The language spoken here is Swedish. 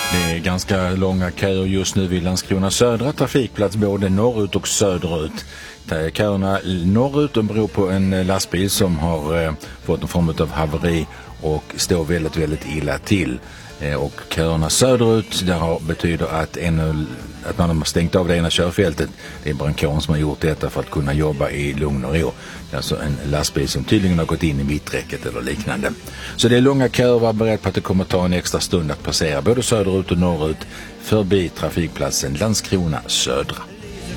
Det är ganska långa köer just nu vid Landskrona södra trafikplats, både norrut och söderut. Köerna norrut beror på en lastbil som har fått en form av haveri och står väldigt illa till. Och köerna söderut betyder att man har stängt av det ena körfältet. Det är brandkåren som har gjort detta för att kunna jobba i lugn och ro. Det är alltså en lastbil som tydligen har gått in i mitträcket eller liknande. Så det är långa köer, var beredd på att det kommer ta en extra stund att passera både söderut och norrut förbi trafikplatsen Landskrona södra.